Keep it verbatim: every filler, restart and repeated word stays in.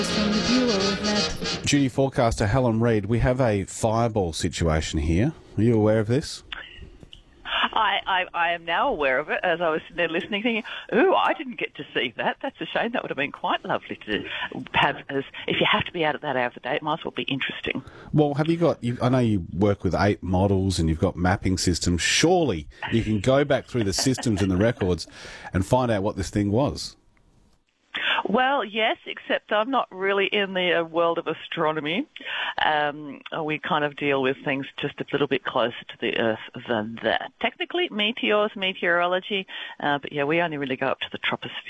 from the Bureau of Met. Duty forecaster Helen Reid, we have a fireball situation here. Are you aware of this? I, I, I am now aware of it as I was sitting there listening, thinking, ooh, I didn't get to see that. That's a shame. That would have been quite lovely to have. As if you have to be out at that hour of the day, it might as well be interesting. Well, have you got, you, I know you work with eight models and you've got mapping systems. Surely you can go back through the systems and the records and find out what this thing was. Well, yes, except I'm not really in the uh, world of astronomy. Um, we kind of deal with things just a little bit closer to the Earth than that. Technically, meteors, meteorology, uh, but yeah, we only really go up to the troposphere.